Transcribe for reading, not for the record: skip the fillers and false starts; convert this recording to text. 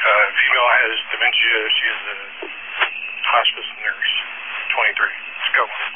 Female has dementia. She is a hospice nurse, 23. Let's go.